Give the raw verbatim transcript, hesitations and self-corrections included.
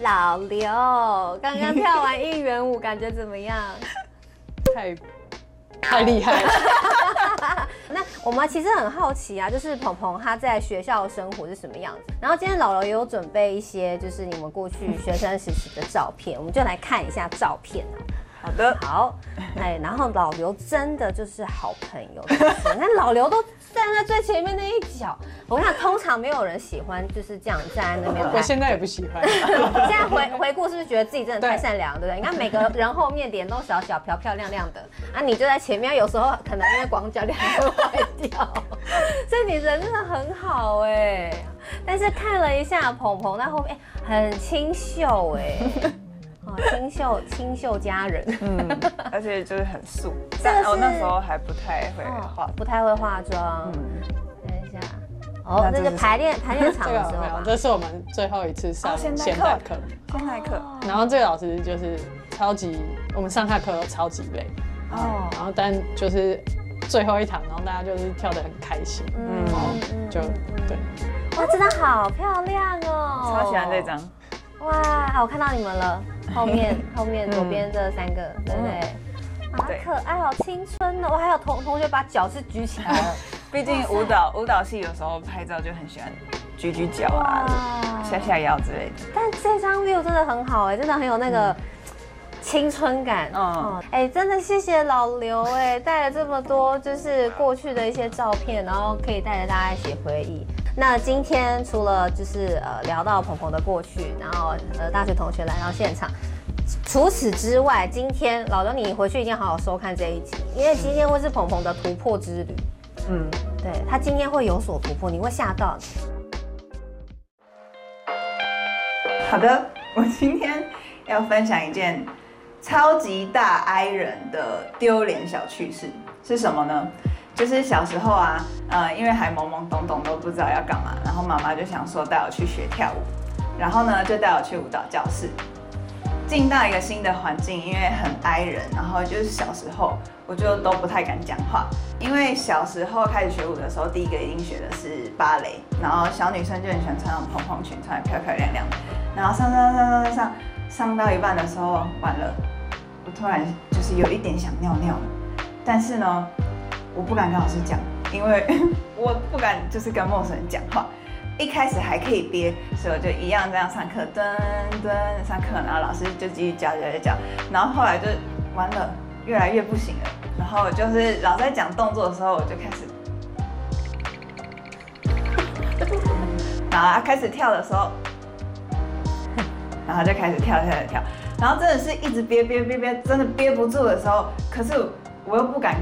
老刘，刚刚跳完应援舞，感觉怎么样？ 太太厉害了。 那我们其实很好奇啊，就是鹏鹏他在学校的生活是什么样子？然后今天老刘也有准备一些，就是你们过去学生时期的照片，我们就来看一下照片啊。 好的， 好，哎，然后老刘真的就是好朋友，那老刘都站在最前面那一角。我想通常没有人喜欢就是这样站在那边。 我现在也不喜欢。 现在回回顾是不是觉得自己真的太善良，对不对？你看每个人后面脸都小小、漂漂亮亮的，啊，你就在前面，有时候可能因为广角两个会坏掉，所以你人真的很好哎。但是看了一下鹏鹏在后面，很清秀哎。清秀清秀佳人， 嗯，而且就是很素。但我那时候还不太会化， 不太会化妆。嗯，等一下，哦，那个排练排练场的时候吧。 这是我们最后一次上现代课， 现代课。 然后这个老师就是超级，我们上他课都超级累。哦。然后但就是最后一堂，然后大家就是跳得很开心。嗯。然后就对。 哇，真的好漂亮哦！ 超喜欢这张。 哇，我看到你们了。后面后面左边这三个，对不对？好可爱，好青春哦！我还有同同学把脚是举起来了， 毕竟舞蹈舞蹈系有时候拍照就很喜欢举举脚啊、下下腰之类的。 但这张 view 真的很好哎，真的很有那个青春感。嗯，哎，真的谢谢老刘哎，带了这么多就是过去的一些照片，然后可以带着大家一起回忆。那今天除了就是呃聊到鹏鹏的过去，然后呃大学同学来到现场，除此之外，今天老刘你回去一定好好收看这一集，因为今天会是鹏鹏的突破之旅。嗯，对他今天会有所突破，你会吓到。 好的，我今天要分享一件超级大 I 人的丢脸小趣事，是什么呢？就是小时候啊，呃，因为还懵懵懂懂都不知道要干嘛，然后妈妈就想说带我去学跳舞，然后呢就带我去舞蹈教室。进到一个新的环境，因为很 I 人，然后就是小时候我就都不太敢讲话，因为小时候开始学舞的时候，第一个一定学的是芭蕾，然后小女生就很喜欢穿那种蓬蓬裙，穿得漂漂亮亮的，然后上上上上上上上到一半的时候，完了，我突然就是有一点想尿尿了，但是呢。我不敢跟老师讲，因为我不敢就是跟陌生人讲话。一开始还可以憋，所以我就一样这样上课，噔噔上课，然后老师就继续教教教教，然后后来就完了，越来越不行了。然后就是老师在讲动作的时候，我就开始，然后开始跳的时候，然后就开始跳跳跳跳，然后真的是一直憋憋憋憋，真的憋不住的时候，可是我又不敢。